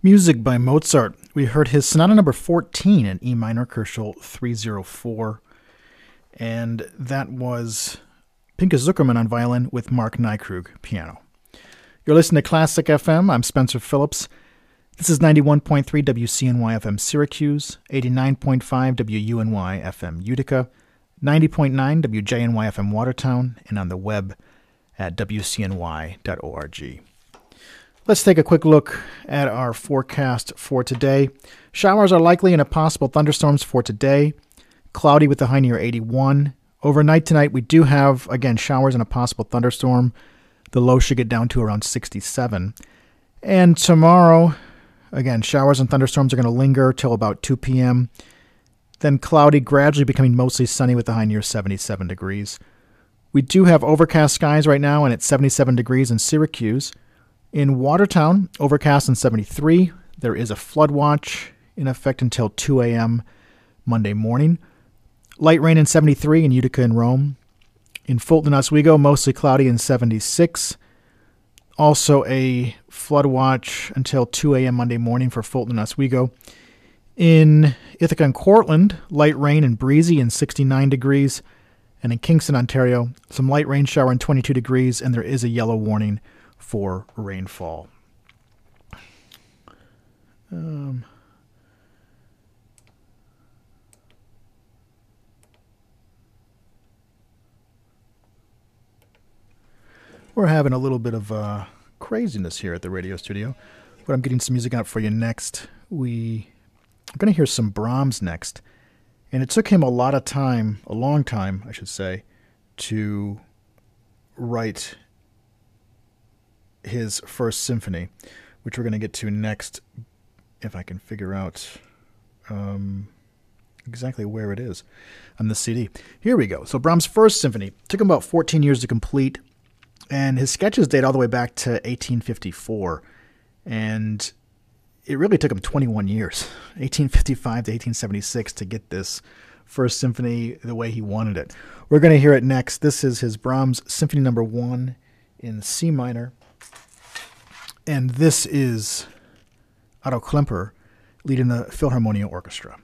Music by Mozart. We heard his Sonata number 14 in E minor, Koschel 304. And that was Pinchas Zuckerman on violin with Mark Nykrug piano. You're listening to Classic FM. I'm Spencer Phillips. This is 91.3 WCNY FM Syracuse, 89.5 WUNY FM Utica, 90.9 WJNY FM Watertown, and on the web at WCNY.org. Let's take a quick look at our forecast for today. Showers are likely and possible thunderstorms for today. Cloudy with a high near 81. Overnight tonight, we do have, again, showers and a possible thunderstorm. The low should get down to around 67. And tomorrow, again, showers and thunderstorms are going to linger till about 2 p.m. Then cloudy, gradually becoming mostly sunny with a high near 77 degrees. We do have overcast skies right now, and it's 77 degrees in Syracuse. In Watertown, overcast and 73. There is a flood watch in effect until 2 a.m. Monday morning. Light rain in 73 in Utica and Rome. In Fulton, Oswego, mostly cloudy and 76. Also a flood watch until 2 a.m. Monday morning for Fulton and Oswego. In Ithaca and Cortland, light rain and breezy in 69 degrees. And in Kingston, Ontario, some light rain shower in 22 degrees, and there is a yellow warning for rainfall. We're having a little bit of craziness here at the radio studio, but I'm getting some music out for you next. We're going to hear some Brahms next, and it took him a long time, I should say, to write his first symphony, which we're going to get to next, if I can figure out exactly where it is on the CD. Here we go. So Brahms' first symphony took him about 14 years to complete, and his sketches date all the way back to 1854, and it really took him 21 years, 1855 to 1876, to get this first symphony the way he wanted it. We're going to hear it next. This is his Brahms Symphony number 1 in C minor. And this is Otto Klemper leading the Philharmonia Orchestra.